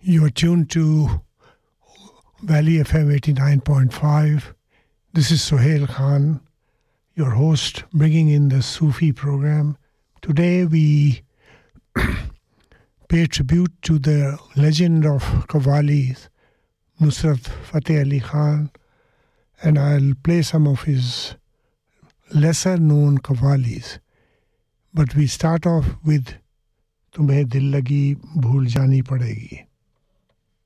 You're tuned to Valley FM 89.5. This is Sohail Khan, your host, bringing in the Sufi program. Today we pay tribute to the legend of Qawwalis, Nusrat Fateh Ali Khan, and I'll play some of his lesser-known Qawwalis. But we start off with Tumhe Dil Lagi Bhool Jani Padegi.